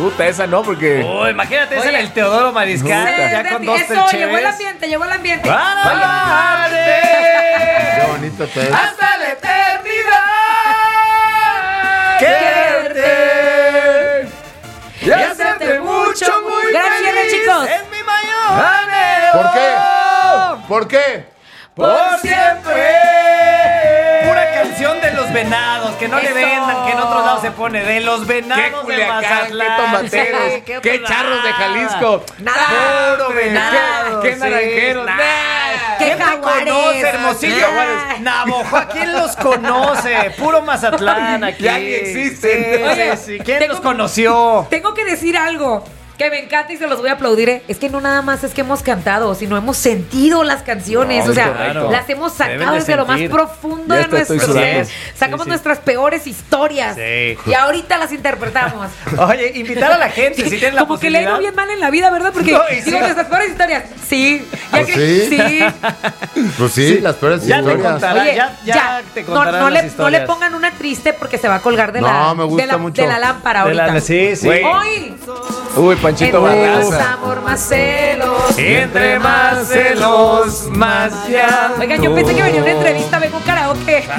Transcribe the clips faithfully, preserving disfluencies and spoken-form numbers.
Puta, esa no, porque... Uy, imagínate esa en Oye. el Teodoro Mariscal. Sí, Ya de- con dos eso, tres llegó el cheves. ambiente, llegó el ambiente. ¡Para Oye, amarte! Qué bonito te es. ¡Hasta la eternidad! ¡Quererte! Y hacerte mucho, muy Gran cierre, feliz. chicos. Es mi mayor anhelo. ¿Por qué? ¿Por qué? Por siempre. Pura canción de los venados, que no le Eso. vendan, que en otros lados se pone de los ¡Qué venados de Culiacán, qué Mazatlán! tomateros, Sí, qué, otra charros de nada. Jalisco! Nada. Puro venado, qué sí, naranjeros, nah. qué ¿Quién te jaguares. conoce, Hermosillo? Nah. Juárez? Navajo, ¿quién los conoce? Puro Mazatlán aquí. Ya ni existen. Sí, Oye, sí, sí. ¿Quién tengo- los conoció? Tengo que decir algo que me encanta y se los voy a aplaudir. ¿eh? Es que no nada más es que hemos cantado, sino hemos sentido las canciones. No, o sea, correcto. las hemos Deben sacado de desde lo más sentir. profundo Ya de hasta estoy nuestro sudando. ser. Sacamos Sí, sí. nuestras peores historias. Sí. Y ahorita las interpretamos. Oye, invitar a la gente, si tienen la Como que le ha ido posibilidad. bien mal en la vida, ¿verdad? Porque No, y digo sí. nuestras peores historias. Sí. Ya Pues que- sí. sí. Pues sí, las peores Ya te historias. contará, Oye, ya, ya, te no, contarán no las le, no historias. le pongan una triste porque se va a colgar de No, la, me gusta de la, mucho. de la lámpara De la- ahorita. sí, sí. Güey. Hoy, Uy, Panchito entre más Barraza. amor, más celos. Entre más celos, más ya. Oigan, yo pensé que venía una entrevista, vengo a un karaoke.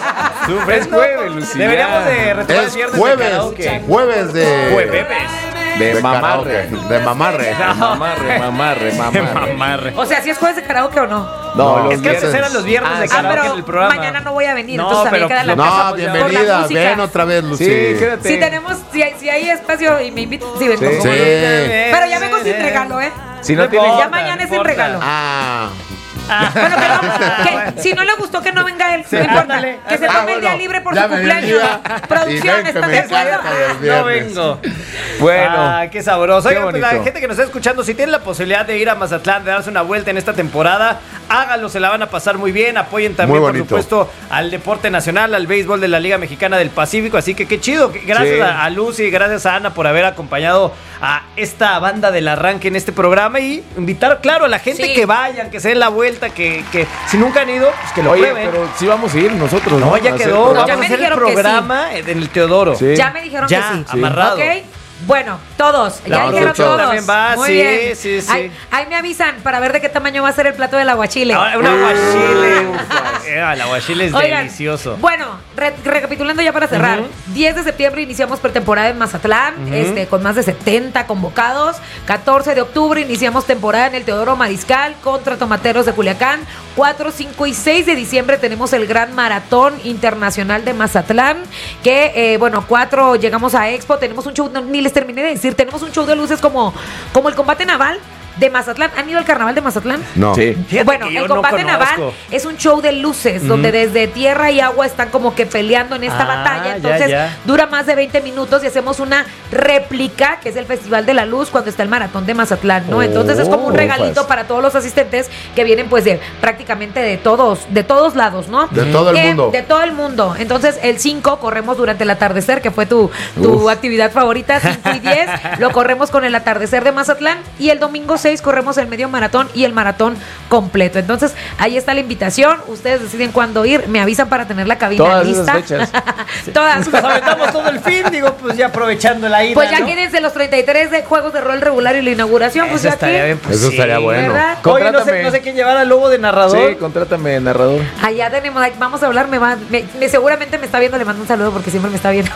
Es jueves, Lucía. Deberíamos de retomar el Es viernes de jueves, karaoke. jueves de... Jueves. De de mamarre. karaoke, De mamarre. Mamarre, mamarre, mamarre. Mamarre. O sea, ¿si es jueves de karaoke o no? No, No, los Es que antes viernes. eran los viernes de Ah, karaoke pero en el programa. mañana no voy a venir, No, entonces pero también queda en la pues, casa No, por la bienvenida. música. Ven otra vez, Lucy. Sí, quédate. Si tenemos, si hay, si hay espacio y me invitan, sí vengo. Sí. Sí. Pero ya vengo sin regalo, ¿eh? Si no No tiene... importa, Ya mañana no es sin importa. regalo. Ah. Bueno, que no, que si no le gustó que no venga él, Sí, no importa. ándale. Que se Ah, tome el día bueno, libre por ya su me dio el cumpleaños. día. Y Producción, ven que ¿están me de acuerdo? encanta los No viernes. vengo. Bueno. Ah, qué sabroso. Qué Oigan, pues la bonito. gente que nos está escuchando, si tienen la posibilidad de ir a Mazatlán, de darse una vuelta en esta temporada, háganlo, se la van a pasar muy bien. Apoyen también, Muy por bonito. supuesto, al deporte nacional, al béisbol de la Liga Mexicana del Pacífico. Así que qué chido. Gracias Sí. a, a Lucy, gracias a Ana por haber acompañado a esta banda del arranque en este programa y invitar, claro, a la gente Sí. que vayan, que se den la vuelta, que, que si nunca han ido, pues que lo Oye, prueben. pero sí vamos a ir nosotros, ¿no? No, ya A hacer quedó. programa. ya Vamos me a hacer el dijeron que sí. programa en el Teodoro. Sí. Ya me dijeron Ya, que sí. amarrado. ¿Ok? Bueno, todos. La Ya dijeron producción todos. también va, Muy sí, bien. sí, sí. Ahí, ahí me avisan para ver de qué tamaño va a ser el plato del aguachile. Ahora, un aguachile. Eh, el aguachile es Oigan, delicioso. Bueno, re- recapitulando ya para cerrar. Ujú. diez de septiembre iniciamos pretemporada en Mazatlán, este, con más de setenta convocados. catorce de octubre iniciamos temporada en el Teodoro Mariscal contra Tomateros de Culiacán. cuatro, cinco y seis de diciembre tenemos el Gran Maratón Internacional de Mazatlán. Que, eh, bueno, cuatro llegamos a Expo. Tenemos un show, no, ni les terminé de decir, tenemos un show de luces como, como el combate naval de Mazatlán. ¿Han ido al carnaval de Mazatlán? No. Sí. Fíjate Bueno, que yo el no combate conozco. naval es un show de luces, donde desde tierra y agua están como que peleando en esta Ah, batalla. ya, Entonces ya. dura más de veinte minutos y hacemos una réplica, que es el Festival de la Luz, cuando está el maratón de Mazatlán, ¿no? Oh, Entonces es como un regalito ufas. para todos los asistentes que vienen pues de prácticamente de todos, de todos lados, ¿no? De todo el Que- mundo. De todo el mundo. Entonces el cinco corremos durante el atardecer, que fue tu, tu Uf. actividad favorita, cinco y diez, lo corremos con el atardecer de Mazatlán y el domingo seis corremos el medio maratón y el maratón completo. Entonces, ahí está la invitación. Ustedes deciden cuándo ir. Me avisan para tener la cabina Todas lista. esas fechas. Todas. Nos aventamos todo el fin, digo, pues ya aprovechando la ida. Pues ya ¿no? quédense los treinta y tres de juegos de rol regular y la inauguración. Pues Eso ya estaría aquí. bien, pues Eso sí. estaría bueno. ¿Verdad? Oye, no sé, Contrátame. no sé quién llevar al lobo de narrador. Sí, contrátame, narrador. Allá tenemos, vamos a hablar, me va, me- me- seguramente me está viendo, le mando un saludo porque siempre me está viendo.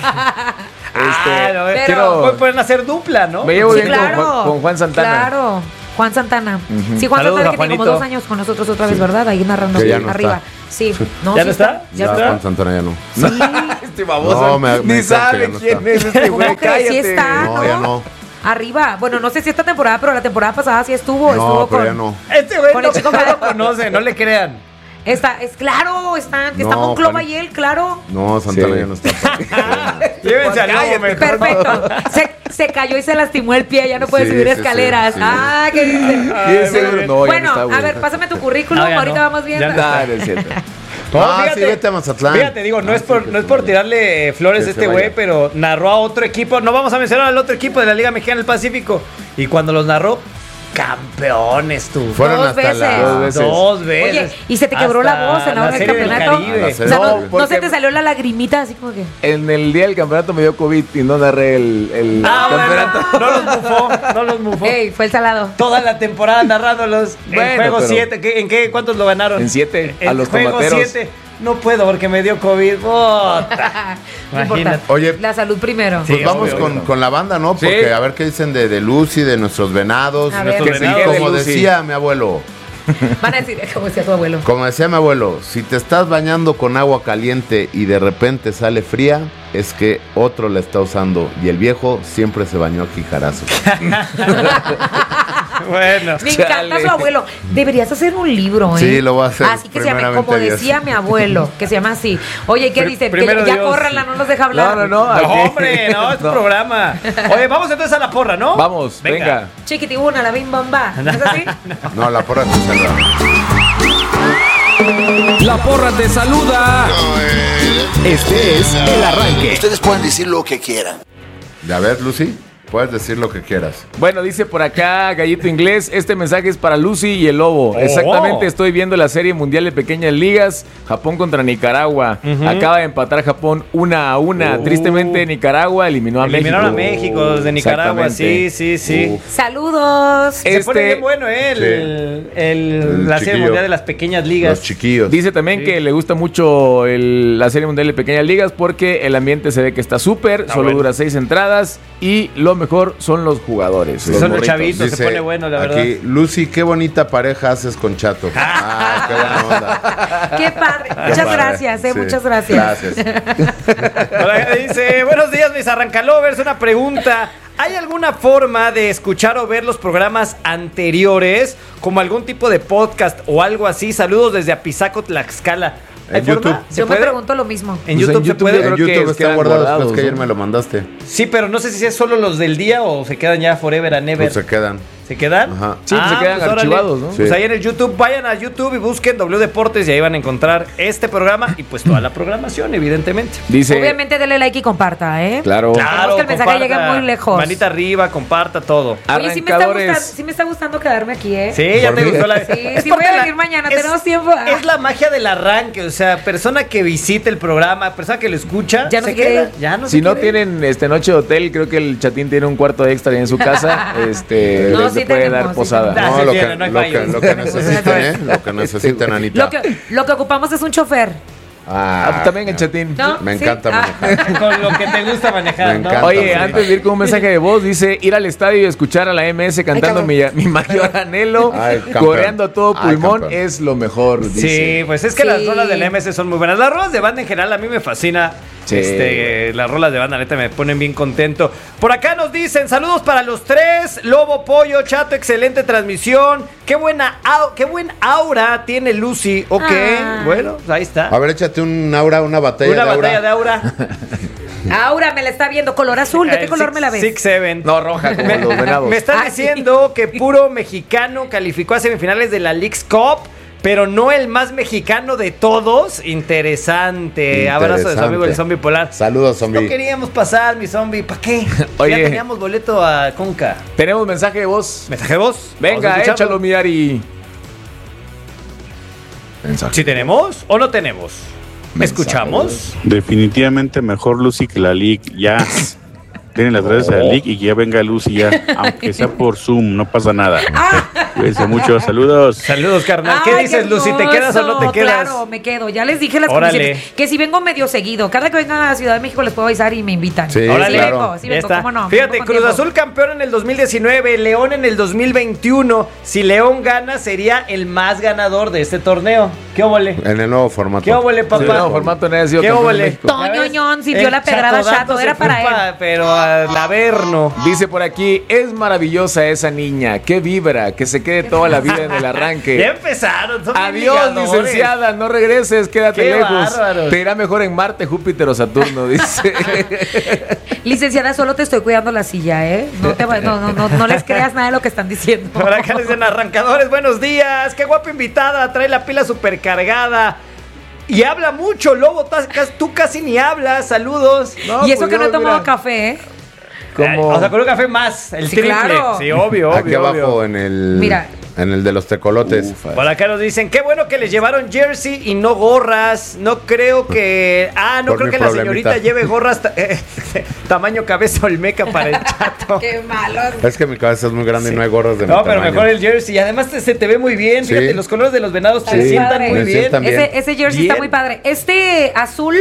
Ah, no, Pero- quiero- pueden hacer dupla, ¿no? Me llevo Sí, bien con claro. Juan- con Juan Santana. Claro, Juan Santana. Sí, Juan Saludos Santana a que tiene como Juanito. dos años con nosotros otra vez, ¿verdad? Ahí narrando Que ya no arriba. está. Sí. No, ¿Ya sí no está? Ya Ya, está. Juan Santana ya no. Sí. Este baboso. No, me- me ni dijeron que sabe ya no quién está. es este güey. ¿Cómo crees? Sí Cállate. está. No, no. ya no. Arriba. Bueno, no sé si esta temporada, pero la temporada pasada sí estuvo. No, estuvo pero con. ya no. Este güey Con no, el chico no que- lo conoce, no le crean. Está, es claro, están, que está No, Monclova Juan- y él, claro. No, Santana Sí. ya no está. Llévense al lobo Cállate, mejor. Perfecto. Se, se cayó y se lastimó el pie, ya no puede Sí, subir sí, escaleras. sí, sí. Ah, ¿qué dice? Ay, Sí, seguro. güey. No, ya Bueno, no está, güey. a ver, pásame tu currículum, No, ya ahorita no. vamos viendo. Ya Nah, no es cierto. No, Ah, sí, vete a Mazatlán. Fíjate, digo, no es por, no es por tirarle eh, flores Que a se este güey, vaya. pero narró a otro equipo. No vamos a mencionar al otro equipo de la Liga Mexicana del Pacífico. Y cuando los narró, campeones, tú. Fueron Dos hasta veces. la... Dos veces. Dos veces. Oye, y se te quebró la voz en la hora del Serie campeonato. Caribe. La O serie sea, del no, Caribe. no se porque- te salió la lagrimita así como que. En el día del campeonato me dio COVID y no narré el, el Ah, campeonato. bueno, no los bufó, no los bufó. Ey, fue el salado. Toda la temporada narrándolos. Bueno, en juego pero- siete. ¿En qué? ¿Cuántos lo ganaron? En siete, En a los juego tomateros. siete. No puedo porque me dio COVID. Puta. No importa. Imagínate. Oye, La salud primero. Sí, pues vamos obvio, con, obvio. con la banda, ¿no? Sí. Porque a ver qué dicen de, de Lucy, de nuestros venados. A ver. Que sí, Venados. como De Lucy. decía mi abuelo, Van a decir, como decía tu abuelo. como decía mi abuelo, si te estás bañando con agua caliente y de repente sale fría, es que otro la está usando y el viejo siempre se bañó a quijarazos. Bueno. Me encanta Chale. su abuelo. Deberías hacer un libro, ¿eh? Sí, lo voy a hacer, Así que se llama, primeramente como Dios. decía mi abuelo, que se llama así. Oye, ¿qué Pri- dicen? Que primero ya Dios. córranla, no nos deja hablar. No, no, no. No, aquí- hombre, no, es tu No. programa. Oye, vamos entonces a la porra, ¿no? Vamos, venga. Chiquitibuna, la bim bomba. ¿No es así? No, la porra te salva. La porra te saluda. Este es el arranque. Ustedes pueden decir lo que quieran. A ver, Lucy, puedes decir lo que quieras. Bueno, dice por acá Gallito Inglés, este mensaje es para Lucy y el Lobo. Oh. Exactamente, estoy viendo la serie mundial de pequeñas ligas, Japón contra Nicaragua. Acaba de empatar Japón una a una. Uh. Tristemente Nicaragua eliminó a Eliminaron México. a México desde Nicaragua, sí, Exactamente. sí, sí. Uf. Saludos. Se Este- pone bien bueno, ¿eh? El, Sí. el- El la serie chiquillo. mundial de las pequeñas ligas. Los chiquillos. Dice también Sí. que le gusta mucho el- la serie mundial de pequeñas ligas porque el ambiente se ve que está súper, Ah, solo bueno. dura seis entradas y lo mejor son los jugadores. Son los morritos. chavitos. se pone bueno, la verdad. Aquí, Lucy, qué bonita pareja haces con Chato. Ah, qué buena onda. Qué padre. Qué Muchas padre. gracias, eh, Sí, muchas gracias. Gracias. Hola, dice, buenos días mis arrancalovers, una pregunta. ¿Hay alguna forma de escuchar o ver los programas anteriores? Como algún tipo de podcast o algo así. Saludos desde Apizaco, Tlaxcala. ¿Hay En forma? YouTube. ¿Se Yo me puede? pregunto lo mismo. En Pues YouTube, en se YouTube puede. yo En creo que YouTube es- está quedan guardado, guardados, es que ayer ¿no? me lo mandaste. Sí, pero no sé si es solo los del día o se quedan ya forever and ever. Pues se quedan. ¿Se quedan? Ajá. Sí, pues se quedan órale. archivados, ¿no? Pues Sí. ahí en el YouTube, vayan a YouTube y busquen W Deportes y ahí van a encontrar este programa y pues toda la programación, evidentemente. Dice, Obviamente dele like y comparta, ¿eh? claro, Queremos que el mensaje llegue muy lejos. Manita arriba, comparta todo. Oye, sí me, está arrancadores. gustando, sí me está gustando quedarme aquí, ¿eh? Sí, ya Por te mí. gustó la. Sí, Es sí parte voy a de la- venir mañana, es- tenemos tiempo. Es la magia del arranque, o sea, persona que visite el programa, persona que lo escucha, Ya no se se quiere queda. ir. Ya no Si se no quiere ir. tienen este noche de hotel, creo que el chatín tiene un cuarto extra en su casa. Este, No, les sí puede tenemos, dar sí posada. tenemos. No, se lo tiene, que, no hay lo, que, fallos. lo que necesiten, ¿eh? Lo que necesiten, Anita. Lo que, lo que ocupamos es un chofer. Ah, también el chatín. ¿No? Me Sí. encanta Ah. manejar. Con lo que te gusta manejar, Me ¿no? encanta. Oye, manejar. antes de ir con un mensaje de voz, dice ir al estadio y escuchar a la M S cantando cabrón. mi, mi mayor anhelo, Ay, campeón. coreando a todo Ay, pulmón, campeón. es lo mejor. Sí, dice. pues es que Sí. las rolas del M S son muy buenas. Las rolas de banda en general a mí me fascina. Sí. Este, las rolas de banda neta me ponen bien contento. Por acá nos dicen saludos para los tres. Lobo, Pollo, Chato, excelente transmisión. Qué buena, au- qué buen aura tiene Lucy. Ok, Ah. bueno, pues ahí está. A ver, échate un aura, una batalla Una de aura. batalla de aura. Aura me la está viendo, color azul. ¿De qué El color six- me la ves? Six Seven. No, roja, como Me, los venados. me están Ah, sí. diciendo que puro mexicano calificó a semifinales de la Leagues Cup, pero no el más mexicano de todos. Interesante. Abrazo de su amigo el zombie polar. Saludos, No zombie. queríamos pasar, mi zombie. ¿Para qué? Oye. Ya teníamos boleto a Conca. Tenemos mensaje de voz. ¿Mensaje de voz? Venga, Vamos a escucharlo. échalo, mi Ari. ¿Sí tenemos o no tenemos? ¿Escuchamos? Definitivamente mejor Lucy que la League, ya. Tienen las redes de la League y que ya venga Lucy ya, aunque sea por Zoom, no pasa nada. Cuídense mucho, saludos. Saludos, carnal. ¿Qué Ay, dices, Lucy? ¿Te quedas o no te hermoso. quedas? Claro, me quedo. Ya les dije las Órale. condiciones. Que si vengo medio seguido, cada que venga a Ciudad de México les puedo avisar y me invitan. Sí, Órale. claro. vengo, sí Ya vengo, está. cómo no. Fíjate, Vengo con Cruz tiempo. Azul campeón en el dos mil diecinueve, León en el dos mil veintiuno. Si León gana, sería el más ganador de este torneo. ¿Qué óvole? En el nuevo formato. ¿Qué óvole, Sí, papá? no, formato no ha sido ¿Qué campeón de óvole? México. Toño ¿Ya ves? Ñón sintió El la pedrada Chatodato Chato, se era fue para pa- Pero al Averno. Dice por aquí, es maravillosa esa niña, qué vibra, que se quede toda la vida en el Ya arranque. empezaron. Son bien Adiós, ligadores. licenciada, no regreses, quédate Qué lejos. bárbaros. Te irá mejor en Marte, Júpiter o Saturno, dice. Licenciada, solo te estoy cuidando la silla, ¿eh? No, te, va- no, no, no, no les creas nada de lo que están diciendo. Por acá les dicen arrancadores, buenos días. Qué guapa invitada, trae la pila supercargada. Y habla mucho, Lobo. tas- cas- Tú casi ni hablas. Saludos. No, y eso pues que no yo, he tomado mira. café, ¿eh? Como... O sea, con un café más, el Sí, triple. claro. Sí, obvio, obvio. Aquí abajo obvio. en el... Mira. En el de los tecolotes. Ufa. Por acá nos dicen, qué bueno que les llevaron jersey y no gorras. No creo que... Ah, no Por creo mi que la problemita. señorita lleve gorras ta- eh, tamaño cabeza olmeca para el chato. Qué malo. Es que mi cabeza es muy grande y no hay gorras de mi No, pero tamaño. mejor el jersey. Y además te- se te ve muy bien. Sí. Fíjate, los colores de los venados te Sí, sientan padre. muy Me bien. sientan bien. Ese, ese jersey Bien. está muy padre. Este azul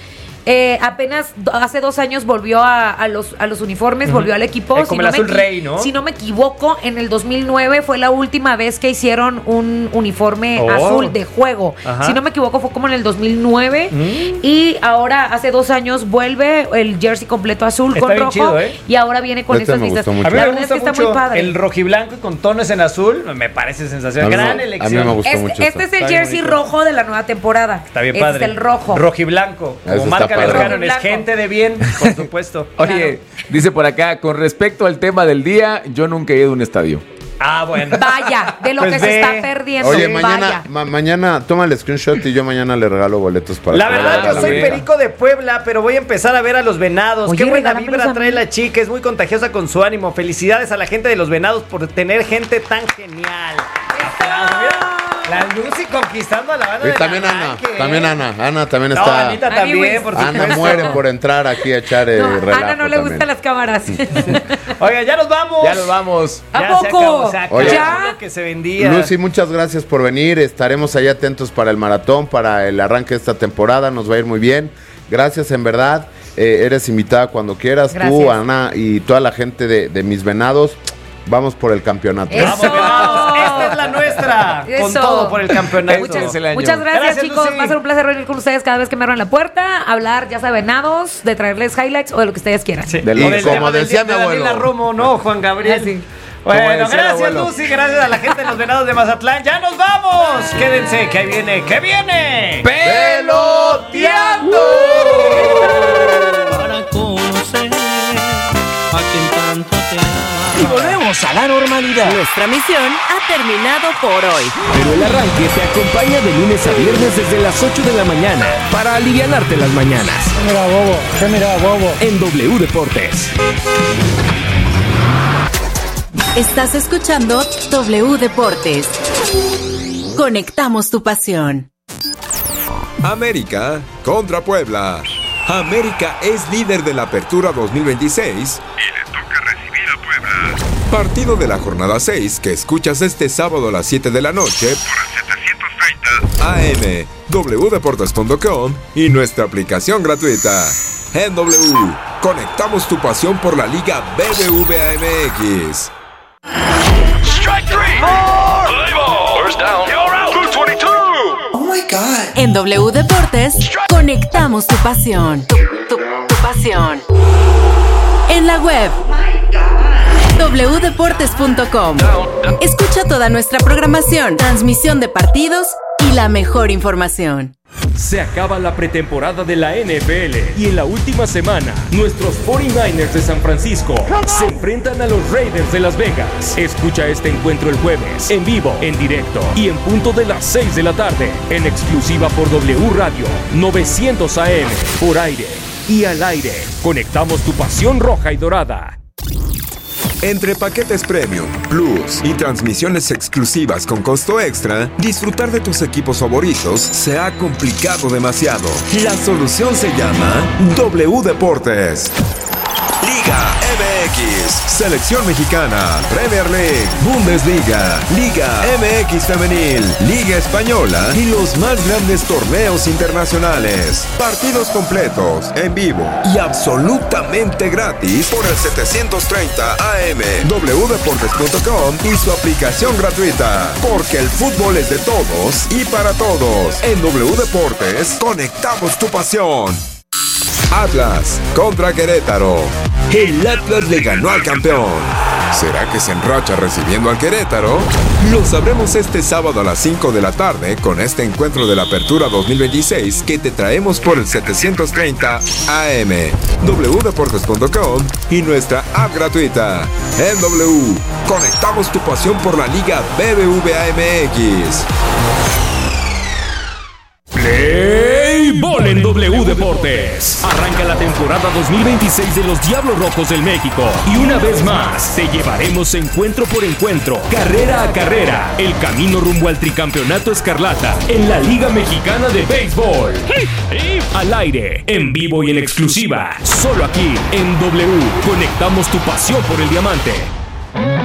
eh, apenas do- hace dos años volvió a, a los, a los uniformes, volvió al equipo. Eh, como el me azul equi- rey, ¿no? Si no me equivoco, en el dos mil nueve fue la última vez que hicieron un uniforme Oh. azul de juego. Ajá. Si no me equivoco, fue como en el dos mil nueve. Mm. Y ahora, hace dos años, vuelve el jersey completo azul Está con bien rojo. chido, ¿eh? Y ahora viene con Este estas me listas. gustó mucho. A mí La me verdad es gusta que está mucho muy padre. el rojiblanco y con tonos en azul. Me parece sensacional. A mí me- Gran a mí elección. me gusta Este, mucho este eso. es el Está bien jersey bonito. rojo de la nueva temporada. Está bien este padre. es el rojo. Rojiblanco. Eso Como está marca padre. de Canon. Es Rojiblanco. gente de bien, por supuesto. Oye, dice por acá, con respecto al tema del día, yo nunca he ido a un estadio. Ah, bueno. Vaya, de lo Pues que se ve. está perdiendo. Oye, vaya. mañana, ma- mañana toma el screenshot y yo mañana le regalo boletos para La que verdad, vayan a yo la soy América. perico de Puebla, pero voy a empezar a ver a los venados. Oye, Qué buena regálamelos vibra a trae mí. la chica, es muy contagiosa con su ánimo. Felicidades a la gente de los venados por tener gente tan genial. Aplausos, mira. La Lucy conquistando a la banda Y de también Ana, arranque, ¿eh? también Ana, Ana también No, está. Anita Ani también, Wiz. por supuesto. Ana muere por entrar aquí a echar el No, a relajo Ana no le también. gustan las cámaras. Oiga, ya nos vamos. Ya nos vamos. ¿A Ya poco? Se acabó, se acabó Oye. ¿Ya? lo que se vendía. Lucy, muchas gracias por venir. Estaremos ahí atentos para el maratón, para el arranque de esta temporada. Nos va a ir muy bien. Gracias, en verdad. Eh, eres invitada cuando quieras. Tú, Gracias. Ana y toda la gente de, de Mis Venados. Vamos por el campeonato. Eso. Vamos, venados. Esta es la nuestra. Con Eso. todo por el campeonato. Muchas- Muchas, el año. muchas gracias, Gracias, chicos. Lucy. Va a ser un placer venir con ustedes cada vez que me abran la puerta, hablar, ya saben, venados, de traerles highlights o de lo que ustedes quieran. Sí. Del- O y del como tema del decía día mi de Daniela abuelo. Romo, no, Juan Gabriel. Ah, sí. Bueno, Como decía el gracias abuelo. Lucy, gracias a la gente de los venados de Mazatlán. ¡Ya nos vamos! Quédense, que ahí viene, que viene. ¡Peloteando! Para conocer a quien tanto te ama. Y volvemos a la normalidad. Nuestra misión ha terminado por hoy. Pero el arranque te acompaña de lunes a viernes desde las ocho de la mañana para alivianarte las mañanas. Mira, bobo, ¿qué mira, bobo? En W Deportes. Estás escuchando W Deportes. Conectamos tu pasión. América contra Puebla. América es líder de la Apertura dos mil veintiséis y le toca recibir a Puebla. Partido de la jornada seis que escuchas este sábado a las siete de la noche por el setecientos treinta A M, w deportes punto com y nuestra aplicación gratuita. En W, conectamos tu pasión por la Liga B B V A M X. En W Deportes, conectamos tu pasión. Tu, tu- tu pasión. En la web. w deportes punto com. Escucha toda nuestra programación, transmisión de partidos y la mejor información. Se acaba la pretemporada de la N F L y en la última semana, nuestros cuarenta y nueve ers de San Francisco se enfrentan a los Raiders de Las Vegas. Escucha este encuentro el jueves, en vivo, en directo y en punto de las seis de la tarde, en exclusiva por W Radio novecientos A M, por aire y al aire. Conectamos tu pasión roja y dorada. Entre paquetes premium, plus y transmisiones exclusivas con costo extra, disfrutar de tus equipos favoritos se ha complicado demasiado. La solución se llama W Deportes. Liga M X, Selección Mexicana, Premier League, Bundesliga, Liga M X Femenil, Liga Española y los más grandes torneos internacionales. Partidos completos, en vivo y absolutamente gratis por el setecientos treinta A M, w deportes punto com y su aplicación gratuita. Porque el fútbol es de todos y para todos. En W Deportes, conectamos tu pasión. Atlas contra Querétaro. El Atlas le ganó al campeón. ¿Será que se enracha recibiendo al Querétaro? Lo sabremos este sábado a las cinco de la tarde con este encuentro de la Apertura dos mil veintiséis que te traemos por el setecientos treinta A M, w deportes punto com y nuestra app gratuita. En W, conectamos tu pasión por la Liga B B V A M X. Play Béisbol en W Deportes. Arranca la temporada dos mil veintiséis de los Diablos Rojos del México. Y una vez más, te llevaremos encuentro por encuentro, carrera a carrera, el camino rumbo al tricampeonato escarlata en la Liga Mexicana de Béisbol. Al aire, en vivo y en exclusiva, solo aquí en W. Conectamos tu pasión por el diamante.